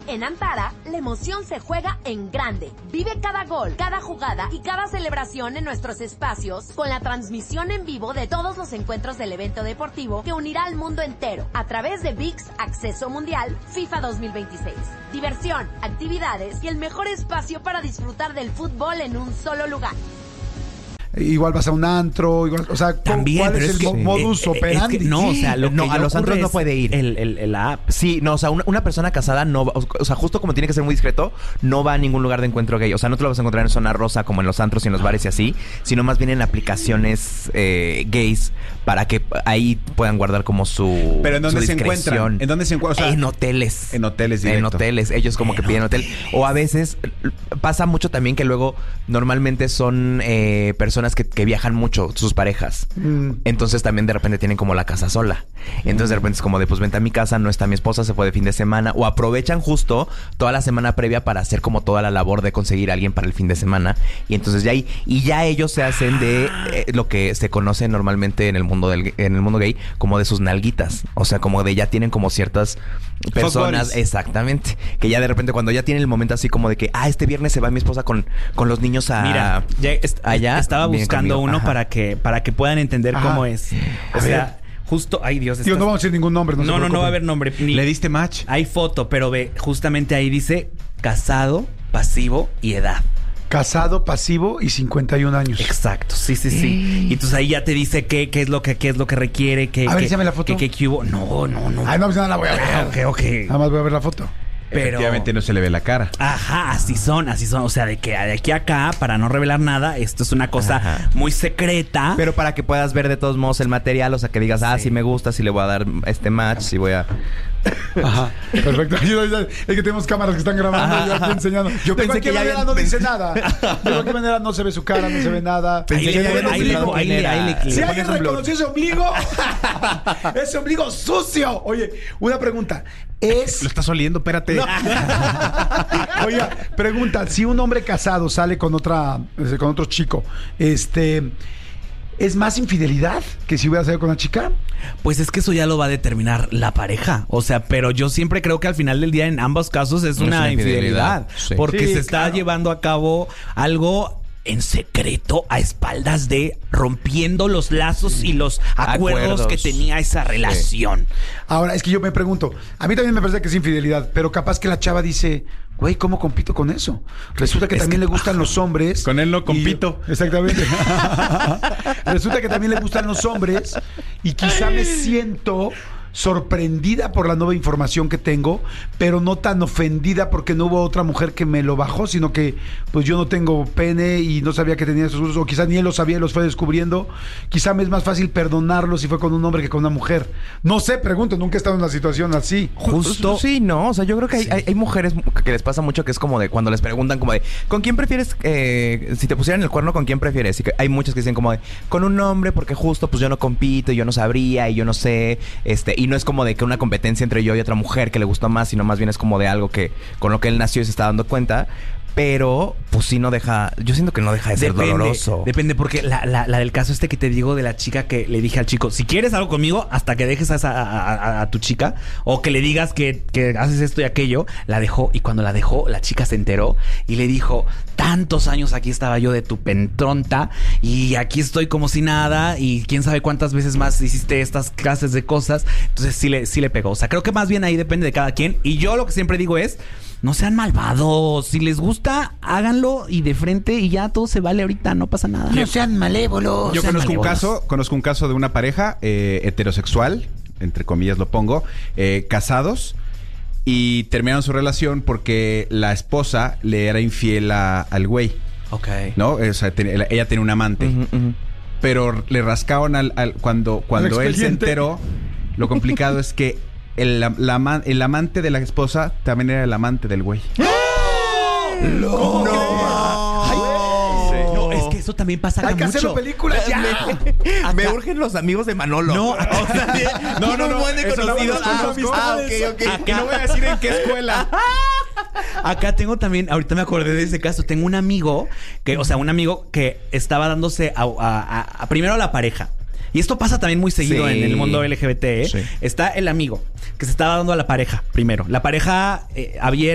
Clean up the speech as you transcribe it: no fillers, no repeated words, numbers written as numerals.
En Antara, la emoción se juega en grande. Vive cada gol, cada jugada y cada celebración en nuestros espacios con la transmisión en vivo de todos los encuentros del evento deportivo que unirá al mundo entero a través de ViX Acceso Mundial FIFA 2026. Diversión, actividades y el mejor espacio para disfrutar del fútbol en un solo lugar. Igual vas a un antro, igual, o sea, también, ¿cuál es el modus operandi? Es que no, o sea, lo que a los antros no puede ir. La app. Sí, no, o sea, una persona casada no va, o sea, justo como tiene que ser muy discreto, no va a ningún lugar de encuentro gay. O sea, no te lo vas a encontrar en zona rosa como en los antros y en los bares y así, sino más bien en aplicaciones gays para que ahí puedan guardar como su ¿Pero en dónde su se encuentran? ¿En dónde se encuentran? O sea, en hoteles. En hoteles directo. En hoteles. Ellos como que piden hotel. O a veces pasa mucho también que luego normalmente son personas que viajan mucho, sus parejas. Entonces también de repente tienen como la casa sola. Entonces de repente es como de, pues vente a mi casa, no está mi esposa, se fue de fin de semana. O aprovechan justo toda la semana previa para hacer como toda la labor de conseguir a alguien para el fin de semana. Y entonces ya ahí, y ya ellos se hacen de lo que se conoce normalmente en el mundo gay, como de sus nalguitas. O sea, como de ya tienen como ciertas personas, exactamente, que ya de repente cuando ya tienen el momento así como de que este viernes se va mi esposa con los niños a... Mira, ya allá estaba buscando uno para que puedan entender cómo es. O sea, justo, ay Dios. Tío, no vamos a decir ningún nombre. No va a haber nombre. ¿Le diste match? Hay foto, pero ve, justamente ahí dice casado, pasivo y edad. Casado, pasivo y 51 años. Exacto, sí. Y entonces ahí ya te dice qué es lo que requiere, a ver, enséñame la foto. ¿Qué hubo? No. Ay, no, pues nada, la voy a ver. Ok. Nada más voy a ver la foto. Pero efectivamente no se le ve la cara. Ajá, así son. O sea, de aquí a acá, para no revelar nada, esto es una cosa muy secreta. Pero para que puedas ver de todos modos el material, o sea, que digas, sí me gusta, sí le voy a dar este match, sí voy a... Ajá, perfecto. Es que tenemos cámaras que están grabando y yo aquí enseñando. Yo pensé que manera no dice nada. De cualquier manera no se ve su cara, no se ve nada. Ahí si alguien reconoció ese ombligo sucio. Oye, una pregunta. Lo estás oliendo, espérate. No. Oiga, pregunta, si un hombre casado sale con otro chico, ¿es más infidelidad que si hubiera salido con una chica? Pues es que eso ya lo va a determinar la pareja. O sea, pero yo siempre creo que al final del día en ambos casos es una infidelidad. Sí. Porque se está llevando a cabo algo en secreto, a espaldas de, rompiendo los lazos y los acuerdos que tenía esa relación. Sí. Ahora, es que yo me pregunto, a mí también me parece que es infidelidad, pero capaz que la chava dice, güey, ¿cómo compito con eso? Resulta que también le gustan los hombres. Con él no compito. Exactamente. Resulta que también le gustan los hombres y quizá me siento sorprendida por la nueva información que tengo, pero no tan ofendida porque no hubo otra mujer que me lo bajó, sino que pues yo no tengo pene y no sabía que tenía esos usos, o quizás ni él lo sabía y los fue descubriendo. Quizá me es más fácil perdonarlo si fue con un hombre que con una mujer. No sé, pregunto, nunca he estado en una situación así. Justo. Sí, no, o sea, yo creo que hay mujeres que les pasa mucho que es como de cuando les preguntan como de ¿con quién prefieres? Si te pusieran el cuerno, ¿con quién prefieres? Y que hay muchas que dicen como de con un hombre porque justo pues yo no compito, yo no sabría y yo no sé, y no es como de que una competencia entre yo y otra mujer que le gustó más, sino más bien es como de algo que con lo que él nació y se está dando cuenta. Pero, pues sí no deja... Yo siento que no deja de ser doloroso. Depende, porque la del caso que te digo de la chica que le dije al chico, si quieres algo conmigo, hasta que dejes a tu chica, o que le digas que haces esto y aquello, la dejó. Y cuando la dejó, la chica se enteró y le dijo, tantos años aquí estaba yo de tu pentronta y aquí estoy como si nada y quién sabe cuántas veces más hiciste estas clases de cosas. Entonces sí le pegó. O sea, creo que más bien ahí depende de cada quien. Y yo lo que siempre digo es, no sean malvados. Si les gusta, háganlo y de frente y ya todo se vale ahorita, no pasa nada. No sean malévolos. Yo conozco un caso de una pareja heterosexual, entre comillas lo pongo, casados, y terminaron su relación porque la esposa le era infiel al güey. Ok. ¿No? O sea, ella tenía un amante. Pero le rascaron cuando él se enteró. Lo complicado es que el amante de la esposa también era el amante del güey. ¡No! No, es que eso también pasa mucho. Hay que hacerlo películas ya. Me urgen los amigos de Manolo. No, no buen de conocidos. Que no voy a decir en qué escuela. Acá tengo también, ahorita me acordé de ese caso, tengo un amigo que estaba dándose primero a la pareja. Y esto pasa también muy seguido en el mundo LGBT, ¿eh? Sí. Está el amigo que se estaba dando a la pareja primero. La pareja abierta.